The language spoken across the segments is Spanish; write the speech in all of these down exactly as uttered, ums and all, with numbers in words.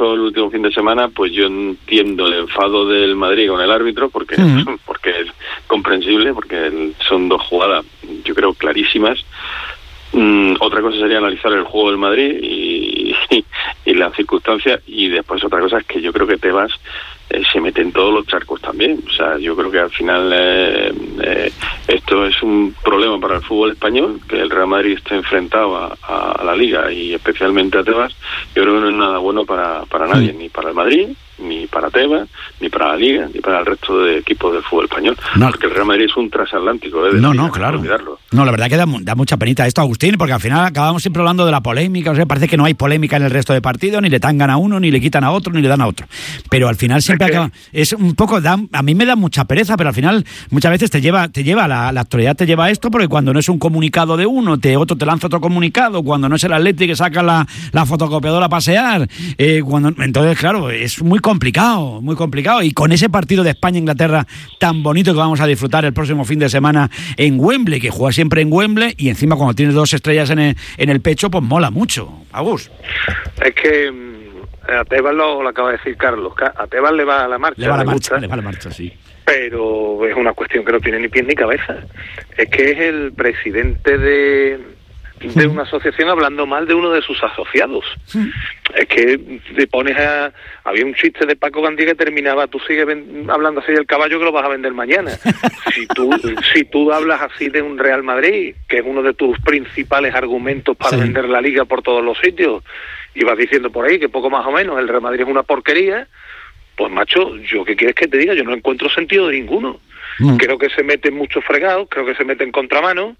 pasó el último fin de semana, pues yo entiendo el enfado del Madrid con el árbitro, porque, uh-huh. porque es comprensible, porque son dos jugadas, yo creo, clarísimas. Mm, otra cosa sería analizar el juego del Madrid y, y, y las circunstancias, y después otra cosa es que yo creo que Tebas eh, se mete en todos los charcos también. O sea, yo creo que al final eh, eh, esto es un problema para el fútbol español, que el Real Madrid esté enfrentado a, a, a la Liga y especialmente a Tebas. Yo creo que no es nada bueno para, para nadie, sí. Ni para el Madrid, ni para Tebas, ni para la Liga, ni para el resto de equipos del fútbol español. No. Porque el Real Madrid es un transatlántico. ¿eh? No, Liga, no, claro. No, no, la verdad que da, da mucha penita esto, Agustín, porque al final acabamos siempre hablando de la polémica. O sea, parece que no hay polémica en el resto de partidos, ni le tangan a uno, ni le quitan a otro, ni le dan a otro. Pero al final siempre es que... acaba... Es un poco... Da, a mí me da mucha pereza, pero al final muchas veces te lleva, te lleva la, la actualidad te lleva a esto, porque cuando no es un comunicado de uno, te otro te lanza otro comunicado, cuando no es el Atleti que saca la, la fotocopiadora a pasear, eh, cuando entonces, claro, es muy complicado, muy complicado. Y con ese partido de España-Inglaterra tan bonito que vamos a disfrutar el próximo fin de semana en Wembley, que juega siempre en Wembley, y encima cuando tienes dos estrellas en el, en el pecho, pues mola mucho. Agus. Es que a Tebas lo, lo acaba de decir Carlos, a Tebas le va a la marcha. Le va a la marcha, le va a la marcha, sí. Pero es una cuestión que no tiene ni pies ni cabeza. Es que es el presidente de... de una asociación hablando mal de uno de sus asociados. Sí. Es que te pones a... Había un chiste de Paco Gandía que terminaba, tú sigues ven... hablando así del caballo que lo vas a vender mañana. Si tú si tú hablas así de un Real Madrid, que es uno de tus principales argumentos para sí. vender la Liga por todos los sitios, y vas diciendo por ahí que poco más o menos el Real Madrid es una porquería, pues macho, ¿yo qué quieres que te diga? Yo no encuentro sentido de ninguno. Mm. Creo que se meten muchos fregados, creo que se meten contramano.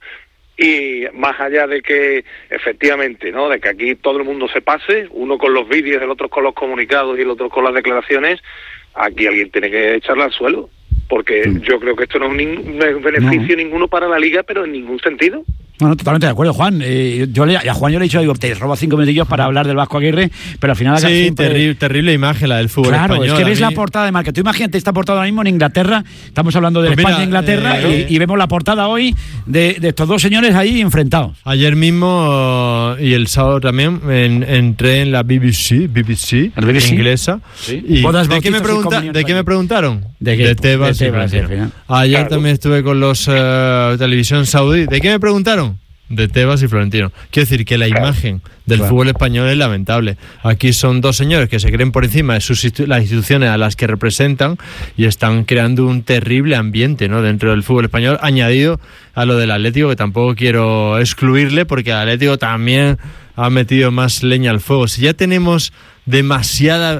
Y más allá de que, efectivamente, ¿no?, de que aquí todo el mundo se pase, uno con los vídeos, el otro con los comunicados y el otro con las declaraciones, aquí alguien tiene que echarla al suelo, porque sí. yo creo que esto no es, nin- no es beneficio no. ninguno para la Liga, pero en ningún sentido. No, no, totalmente de acuerdo, Juan. Eh, yo le, a Juan yo le he dicho, digo, te robo cinco minutillos para hablar del Vasco Aguirre, pero al final... Sí, siempre... terrible, terrible imagen la del fútbol claro, español. Claro, es que ves mí... la portada de marca. Tú imagínate esta portada ahora mismo en Inglaterra, estamos hablando de pues España-Inglaterra, eh, y, y vemos la portada hoy de, de estos dos señores ahí enfrentados. Ayer mismo, y el sábado también, en, entré en la B B C, B B C, B B C? Inglesa. ¿Sí? Y ¿De, qué me, pregunta, ¿De qué me preguntaron? De, de Tebas y Florentino. Ayer claro. también estuve con los uh, televisión saudí. ¿De qué me preguntaron? De Tebas y Florentino. Quiero decir que la claro. imagen del claro. fútbol español es lamentable. Aquí son dos señores que se creen por encima de sus institu- las instituciones a las que representan y están creando un terrible ambiente, ¿no?, dentro del fútbol español, añadido a lo del Atlético, que tampoco quiero excluirle porque el Atlético también ha metido más leña al fuego. Si ya tenemos demasiada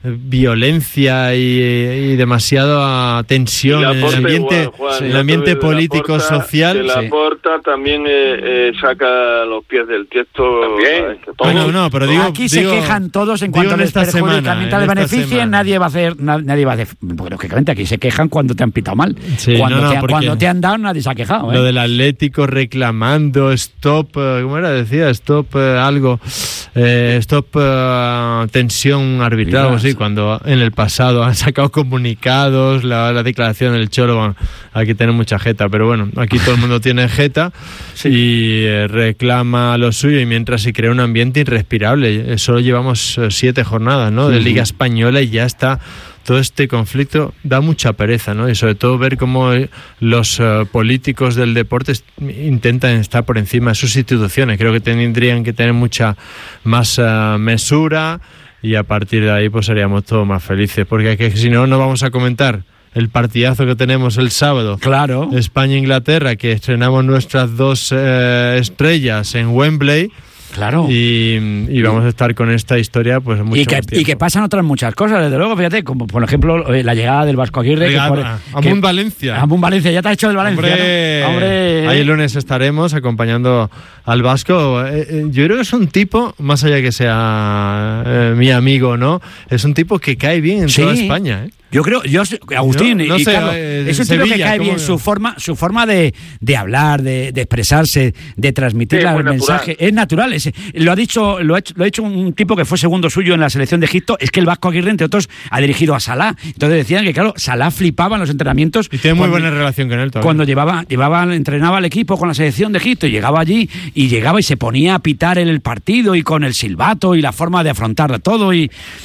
violencia y, y demasiada tensión en el ambiente, igual, Juan, sí. el ambiente político social. De la sí. Porta también eh, eh, saca los pies del tiesto. También. Bueno, no, pero digo, aquí digo, se quejan todos en cuanto les perjudica, mientras les beneficien, nadie va a hacer, nadie va a hacer. Porque lógicamente aquí se quejan cuando te han pitado mal. Sí, cuando, no, no, te, cuando te han dado, nadie se ha quejado. ¿eh? Lo del Atlético reclamando stop, ¿cómo era? Decía stop eh, algo, eh, stop uh, tensión arbitral, o así. Cuando en el pasado han sacado comunicados, la, la declaración del Cholo, bueno, hay que tener mucha jeta, pero bueno, aquí todo el mundo tiene jeta sí. y eh, reclama lo suyo, y mientras se crea un ambiente irrespirable. Solo llevamos eh, siete jornadas, ¿no?, de Liga Española, y ya está todo este conflicto. Da mucha pereza, ¿no? Y sobre todo ver cómo los uh, políticos del deporte intentan estar por encima de sus instituciones. Creo que tendrían que tener mucha más uh, mesura, y a partir de ahí pues seríamos todos más felices, porque que, si no, no vamos a comentar el partidazo que tenemos el sábado. Claro. España-Inglaterra, que estrenamos nuestras dos eh, estrellas en Wembley. Claro. Y, y vamos a estar con esta historia pues mucho y que, más tiempo. Y que pasan otras muchas cosas, desde luego, fíjate, como por ejemplo la llegada del Vasco Aguirre. Llegada, que por, Amun Valencia. Amun Valencia, ya te has hecho del Valencia. Hombre, ¿no? Hombre. Ahí el lunes estaremos acompañando al Vasco. Eh, eh, yo creo que es un tipo, más allá que sea eh, mi amigo, ¿no? Es un tipo que cae bien en sí. toda España, ¿eh? Yo creo, yo Agustín, no, no y sé, Carlos, eh, es un Sevilla, tipo que cae bien, su forma, su forma de, de hablar, de, de expresarse, de transmitir sí, el mensaje, natural. es natural. Es, lo ha dicho, lo ha hecho, lo ha hecho un tipo que fue segundo suyo en la selección de Egipto. Es que el Vasco Aguirre, entre otros, ha dirigido a Salah. Entonces decían que claro, Salah flipaba en los entrenamientos. Y tiene muy cuando, buena relación con él todavía. Cuando llevaba, llevaba, entrenaba al equipo con la selección de Egipto, y llegaba allí y llegaba y se ponía a pitar en el partido y con el silbato y la forma de afrontar todo, y